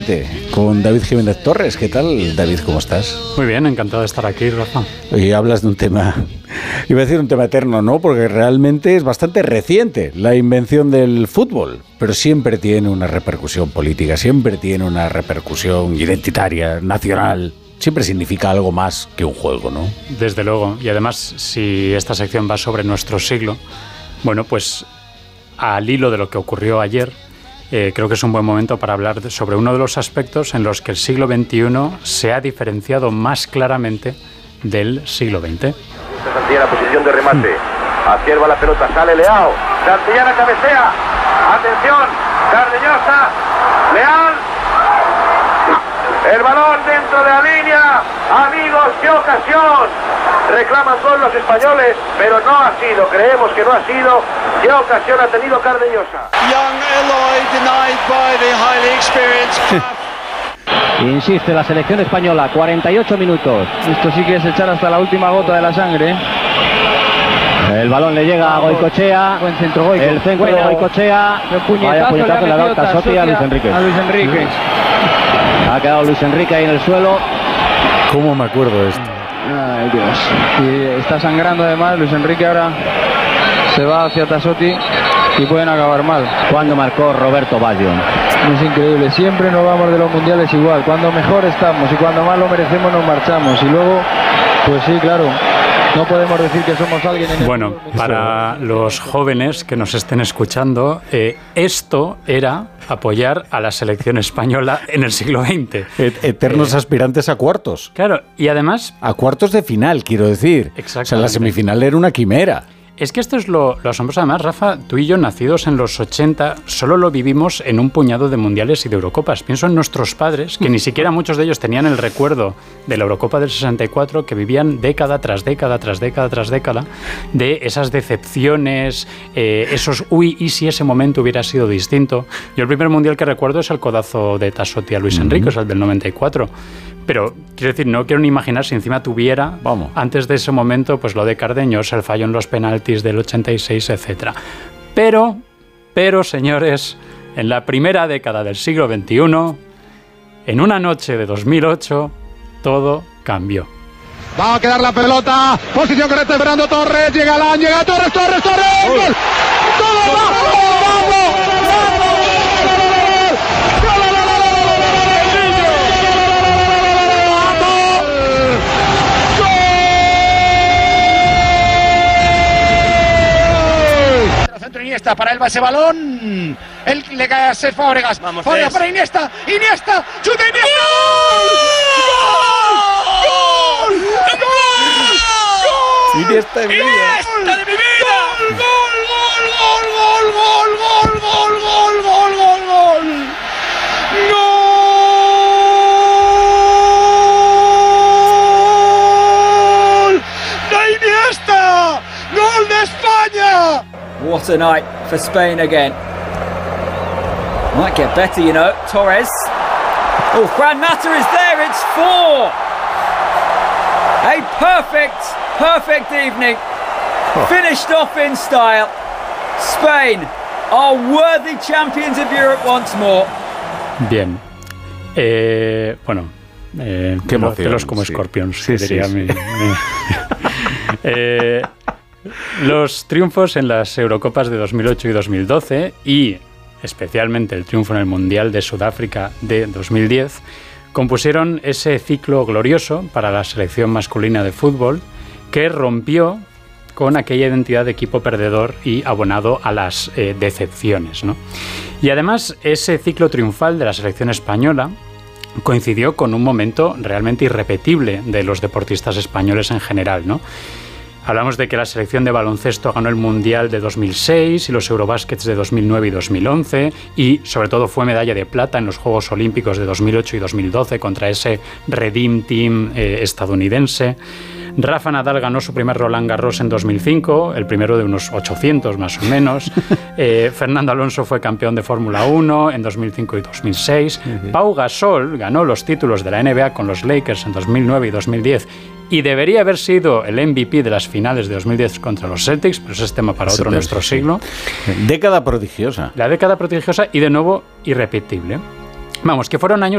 Con David Jiménez Torres. ¿Qué tal, David? ¿Cómo estás? Muy bien, encantado de estar aquí, Rafa. Hoy hablas de un tema, iba a decir un tema eterno, ¿no? Porque realmente es bastante reciente la invención del fútbol, pero siempre tiene una repercusión política, siempre tiene una repercusión identitaria, nacional. Siempre significa algo más que un juego, ¿no? Desde luego. Y además, si esta sección va sobre nuestro siglo, bueno, pues al hilo de lo que ocurrió ayer, creo que es un buen momento para hablar sobre uno de los aspectos en los que el siglo XXI se ha diferenciado más claramente del siglo XX. Santillana, la posición de remate. Izquierda la pelota, sale Leao. Santillana cabecea. Atención, Cardeñosa. Leal. El balón dentro de la línea. Amigos, qué ocasión. Reclaman gol los españoles, pero no ha sido, creemos que no ha sido. ¿Qué ocasión ha tenido Cardeñosa? Young Eloy denied by the highly experienced. Insiste la selección española, 48 minutos. Esto sí que es echar hasta la última gota de la sangre. El balón le llega a Goicoechea. Buen centro, Goico. El centro de Goicoechea. Vaya puñetazo le ha metido Tasotti a Luis Enrique. Ha quedado Luis Enrique ahí en el suelo. ¿Cómo me acuerdo de esto? Ay, Dios. Y está sangrando además. Luis Enrique ahora se va hacia Tasotti y pueden acabar mal. Cuando marcó Roberto Baggio. Es increíble. Siempre nos vamos de los mundiales igual. Cuando mejor estamos y cuando más lo merecemos nos marchamos. Y luego, pues sí, claro. No podemos decir que somos alguien en el... Bueno, para los jóvenes que nos estén escuchando, esto era apoyar a la selección española en el siglo XX. Eternos aspirantes a cuartos. Claro, y además... A cuartos de final, quiero decir. Exactamente. O sea, la semifinal era una quimera. Es que esto es lo asombroso. Además, Rafa, tú y yo, nacidos en los 80, solo lo vivimos en un puñado de mundiales y de Eurocopas. Pienso en nuestros padres, que ni siquiera muchos de ellos tenían el recuerdo de la Eurocopa del 64, que vivían década tras década, tras década, tras década, de esas decepciones, esos uy, y si ese momento hubiera sido distinto. Yo el primer mundial que recuerdo es el codazo de Tasotti a Luis Enrique, es el del 94. Pero, quiero decir, no quiero ni imaginar si encima tuviera, antes de ese momento, pues lo de Cardeñosa, el fallo en los penaltis del 86, etc. Pero, señores, en la primera década del siglo XXI, en una noche de 2008, todo cambió. Va a quedar la pelota. Posición correcta de Fernando Torres. Llega Alan, llega Torres. ¡Gol! ¡Todo va! Iniesta, para él va ese balón. Él le cae a Cesc Fábregas. Fábregas para Iniesta. Iniesta. ¡Chuta Iniesta! ¡Gol! Iniesta de mi vida. ¡Iniesta de mi vida! ¡Gol! ¡De Iniesta! ¡Gol de España! What a night for Spain again. Might get better, you know. Torres. Oh, Juan Mata is there. It's 4. A perfect evening. Finished off in style. Spain are worthy champions of Europe once more. Bien. Bueno. Qué emoción, pelos como Scorpions, sí, diría sí. Los triunfos en las Eurocopas de 2008 y 2012 y especialmente el triunfo en el Mundial de Sudáfrica de 2010 compusieron ese ciclo glorioso para la selección masculina de fútbol que rompió con aquella identidad de equipo perdedor y abonado a las decepciones, ¿no? Y además ese ciclo triunfal de la selección española coincidió con un momento realmente irrepetible de los deportistas españoles en general, ¿no? Hablamos de que la selección de baloncesto ganó el Mundial de 2006 y los Eurobáskets de 2009 y 2011 y sobre todo fue medalla de plata en los Juegos Olímpicos de 2008 y 2012 contra ese Redeem Team estadounidense. Rafa Nadal ganó su primer Roland Garros en 2005, el primero de unos 800 más o menos. Fernando Alonso fue campeón de Fórmula 1 en 2005 y 2006. Pau Gasol ganó los títulos de la NBA con los Lakers en 2009 y 2010 y debería haber sido el MVP de las finales de 2010 contra los Celtics, pero ese es tema para otro nuestro siglo. Década prodigiosa. La década prodigiosa y de nuevo irrepetible. Vamos, que fueron años